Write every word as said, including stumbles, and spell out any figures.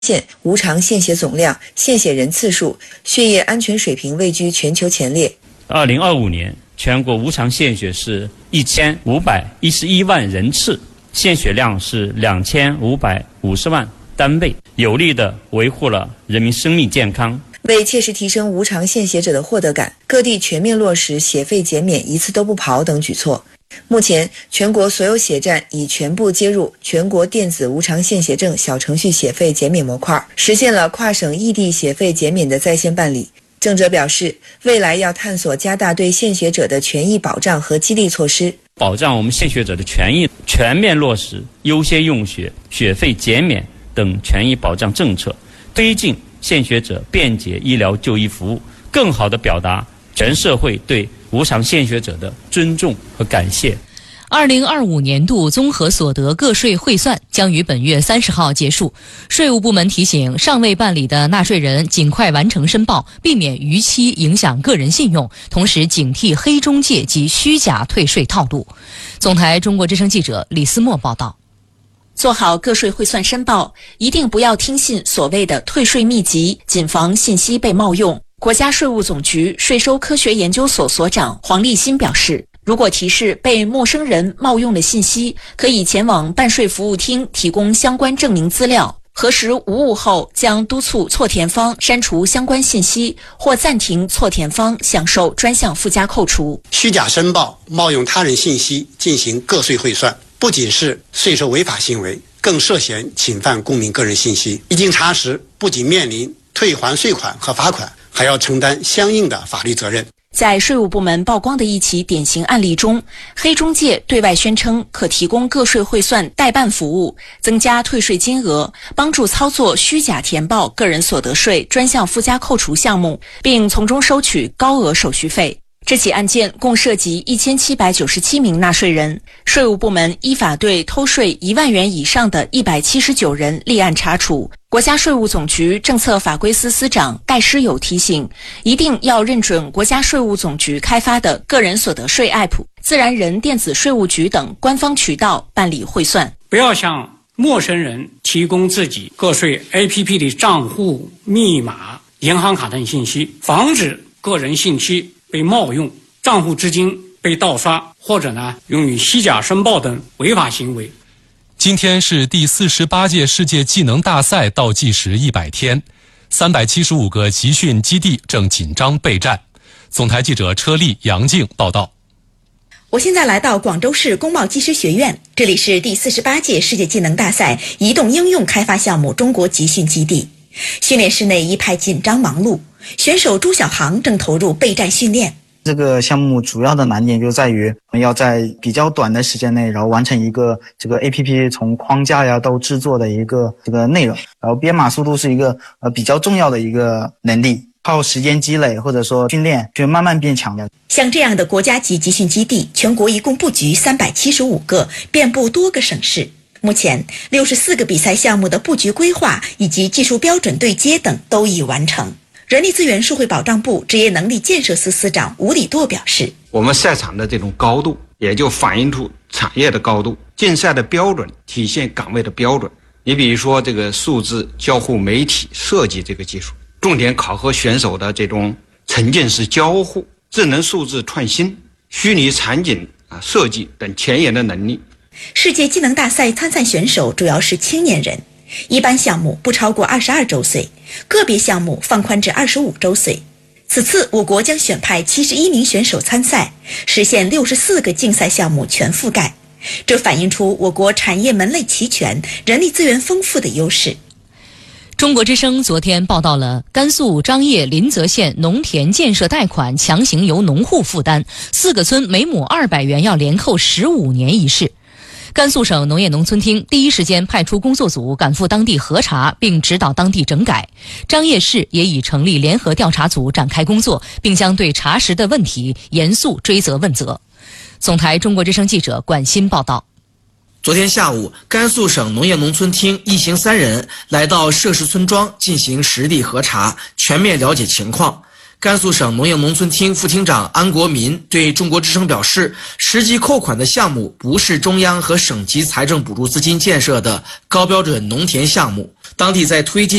线无偿献血总量、献血人次数、血液安全水平位居全球前列。 二零二五年，全国无偿献血是一千五百一十一万人次，献血量是两千五百五十万单位，有力地维护了人民生命健康。 为切实提升无偿献血者的获得感，各地全面落实血费减免、一次都不跑等举措。目前，全国所有血站已全部接入全国电子无偿献血证小程序血费减免模块，实现了跨省异地血费减免的在线办理。郑哲表示，未来要探索加大对献血者的权益保障和激励措施， 保障我们献血者的权益，全面落实优先用血、血费减免等权益保障政策，推进献血者便捷医疗就医服务，更好地表达全社会对无偿献血者的尊重和感谢。 二零二五年度综合所得个税汇算将于本月三十号结束。税务部门提醒尚未办理的纳税人尽快完成申报，避免逾期影响个人信用，同时警惕黑中介及虚假退税套路。总台中国之声记者李思墨报道。 做好个税汇算申报，一定不要听信所谓的退税秘籍，谨防信息被冒用。国家税务总局税收科学研究所所长黄立新表示，如果提示被陌生人冒用的信息，可以前往办税服务厅提供相关证明资料，核实无误后，将督促错填方删除相关信息，或暂停错填方享受专项附加扣除。 虚假申报、冒用他人信息进行个税汇算，不仅是税收违法行为，更涉嫌侵犯公民个人信息。一经查实，不仅面临退还税款和罚款，还要承担相应的法律责任。 在税务部门曝光的一起典型案例中，黑中介对外宣称可提供个税汇算代办服务，增加退税金额，帮助操作虚假填报个人所得税专项附加扣除项目，并从中收取高额手续费。这起案件共涉及一千七百九十七名纳税人，税务部门依法对偷税一万元以上的一百七十九人立案查处。国家税务总局政策法规司司长戴师友提醒，一定要认准国家税务总局开发的个人所得税 A P P、自然人电子税务局等官方渠道办理汇算， 不要向陌生人提供自己个税 A P P 的账户、密码、银行卡等信息，防止个人信息被冒用，账户资金被盗刷，或者呢用于虚假申报等违法行为。 今天是第四十八届世界技能大赛倒计时一百天，三百七十五个集训基地正紧张备战。总台记者车丽、杨静报道。 我现在来到广州市工贸技师学院，这里是第四十八届世界技能大赛移动应用开发项目中国集训基地。训练室内一派紧张忙碌，选手朱小航正投入备战训练。 这个项目主要的难点就在于我们要在比较短的时间内，然后完成一个这个 A P P 从框架呀到制作的一个这个内容，然后编码速度是一个呃比较重要的一个能力，靠时间积累或者说训练就慢慢变强的。 像这样的国家级集训基地，全国一共布局三百七十五个，遍布多个省市。目前六十四个比赛项目的布局规划以及技术标准对接等都已完成。人力资源社会保障部职业能力建设司司长吴礼舵表示， 我们赛场的这种高度也就反映出产业的高度，竞赛的标准体现岗位的标准。你比如说这个数字交互媒体设计这个技术，重点考核选手的这种沉浸式交互、智能数字创新、虚拟场景啊设计等前沿的能力。 世界技能大赛参赛选手主要是青年人，一般项目不超过二十二周岁，个别项目放宽至二十五周岁。此次我国将选派七十一名选手参赛，实现六十四个竞赛项目全覆盖。这反映出我国产业门类齐全、人力资源丰富的优势。 中国之声昨天报道了甘肃张掖临泽县农田建设贷款强行由农户负担，四个村每亩二百元要连扣十五年一事。甘肃省农业农村厅第一时间派出工作组赶赴当地核查，并指导当地整改。张掖市也已成立联合调查组展开工作，并将对查实的问题严肃追责问责。总台中国之声记者管欣报道。 昨天下午，甘肃省农业农村厅一行三人来到涉事村庄进行实地核查，全面了解情况。 甘肃省农业农村厅副厅长安国民对中国之声表示，实际扣款的项目不是中央和省级财政补助资金建设的高标准农田项目，当地在推进